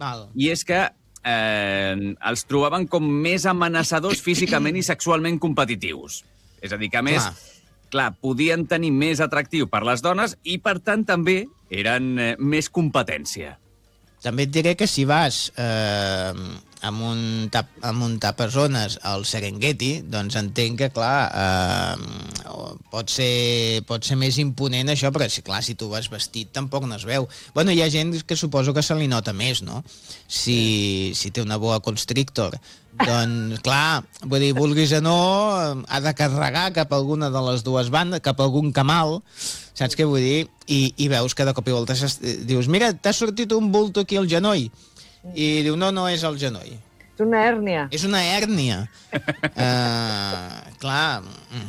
I és que els trobaven com més amenaçadors físicament i sexualment competitius. És a dir, que a més, clar, podien tenir més atractiu per les dones i, per tant, també eren més competència. També et diré que si vas a muntar persones al Serengeti, doncs entenc que, clar, pot ser més imponent això, però, clar, si tu vas vestit tampoc no es veu. Bueno, hi ha gent que suposo que se li nota més, no? Si té una boa constrictor. Doncs, clar, vull dir, vulguis o no, ha de carregar cap a alguna de les dues bandes, cap a algun camal, saps què vull dir? I veus que de cop i volta dius, mira, t'ha sortit un bulto aquí al genoll. I diu, no és el genoll. És una hèrnia. És una hèrnia. Clar,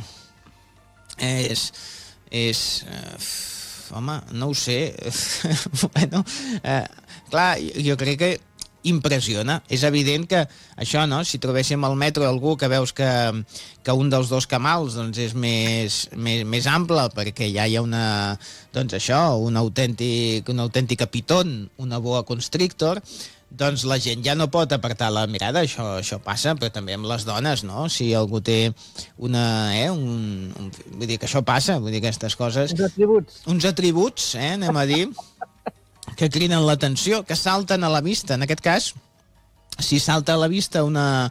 home, no ho sé. Bueno, clar, jo crec que impressiona. És evident que això, no? Si trobéssim al metro algú que veus que un dels dos camals doncs, és més ample, perquè ja hi ha una autèntica pitón, una boa constrictor, doncs la gent ja no pot apartar la mirada, això passa, però també amb les dones, no? Si algú té vull dir que això passa, vull dir aquestes coses... Uns atributs, anem a dir... que criden l'atenció, que salten a la vista. En aquest cas, si salta a la vista una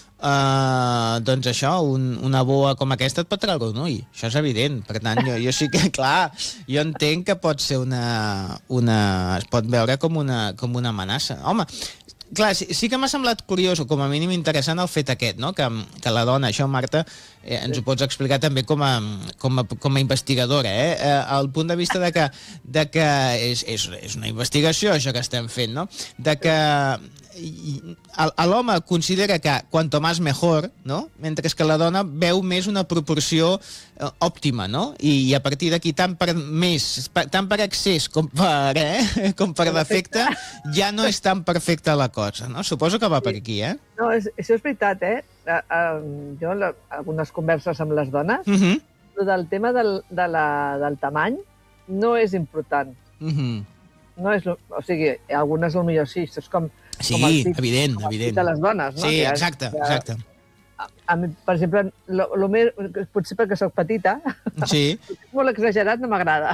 boa com aquesta et pot treure un ull. Això és evident. Per tant, jo sí que, clar, jo entenc que pot ser es pot veure com una amenaça. Home, clar, sí que m'ha semblat curiós, o com a mínim interessant, el fet aquest, no? Que la dona, això, Marta, ens ho pots explicar també com a investigadora, el punt de vista de que és una investigació, això que estem fent, no? De que l'home considera que quanto más mejor, no? Mentre que la dona veu més una proporció òptima, no? I a partir d'aquí, tant per excés com per defecte, ja no és tan perfecta la cosa, no? Suposo que va per aquí, No, això és veritat, Jo, algunes converses amb les dones, el tema del tamany no és important. No és, o sigui, algunes potser sí, això és com... Sí, evident. De les dones, no? Sí, exacte. A mi, per exemple, potser perquè soc petita, molt exagerat no m'agrada.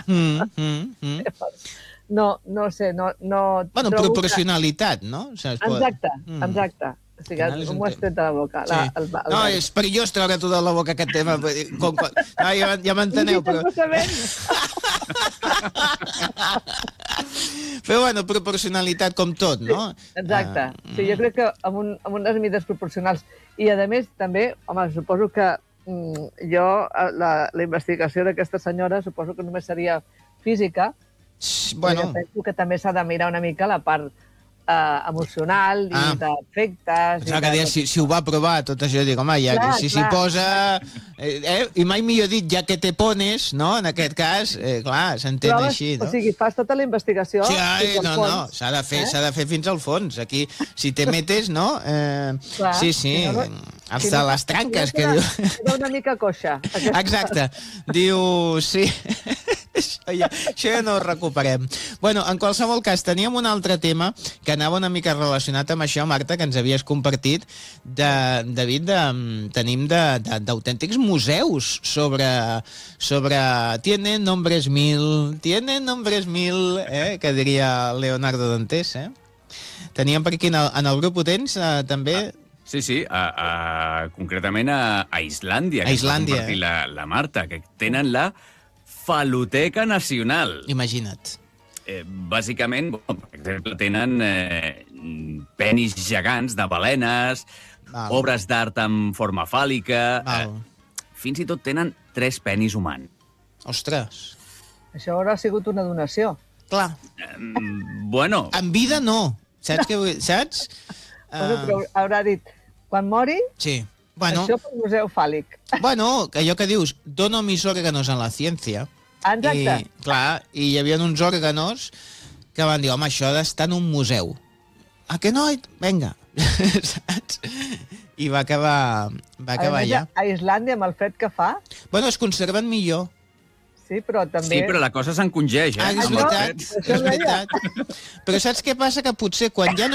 No sé, no... Bueno, proporcionalitat, no? Exacte. O sigui, m'ho has tret de la boca. No, és perillós treure-t'ho de la boca aquest tema. Ja m'enteneu, però... Però, bueno, proporcionalitat com tot, no? Exacte. Sí, jo crec que amb unes mides proporcionals. I, a més, també, home, suposo que la investigació d'aquesta senyora suposo que només seria física. Bueno. Jo penso que també s'ha de mirar una mica la part emocional i d'efectes... Si ho va provar, tot això, dic, home, si s'hi posa... I mai millor dit, ja que te pones, no? En aquest cas, clar, s'entén així, no? O sigui, fas tota la investigació... No, s'ha de fer fins al fons. Aquí, si te metes, no? Sí, hasta les tranques, que diu... Queda una mica coixa. Exacte. Diu, sí... Això ja no ho recuperem. Bueno, en qualsevol cas, teníem un altre tema que anava una mica relacionat amb això, Marta, que ens havies compartit. David, tenim d'autèntics museus sobre tienen nombres mil, que diria Leonardo Dantes, Teníem per aquí, en el grup, ho tens, també... Sí, concretament a Islàndia. A Islàndia, la Marta, que tenen la Faloteca Nacional. Imagina't. Bàsicament, per exemple, tenen penis gegants de balenes, obres d'art en forma fàl·lica, fins i tot tenen 3 penis humans. Ostres. Això haurà sigut una donació. Clar. Bueno... En vida no. Saps què vull dir? Saps? Però haurà dit, quan mori... Sí. Bueno, això per museu fàl·lic. Bueno, allò que dius, dono mis órganos a la ciència. Exacte. I hi havia uns òrganos que van dir, home, això ha d'estar en un museu. A que no? Vinga. Saps? I va acabar allà. A Islàndia, amb el fred que fa... Bueno, es conserven millor. Sí, però també... Sí, però la cosa s'encongeix, és veritat. Però saps què passa? Que potser quan ja no